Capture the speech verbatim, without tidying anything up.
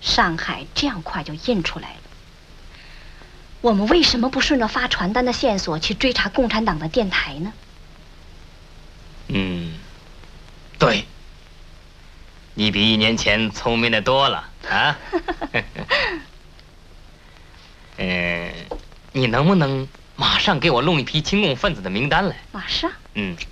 上海这样快就印出来了。我们为什么不顺着发传单的线索去追查共产党的电台呢？ 嗯，对。你比一年前聪明的多了啊。嗯，你能不能马上给我弄一批亲共分子的名单来？ 马上。 嗯。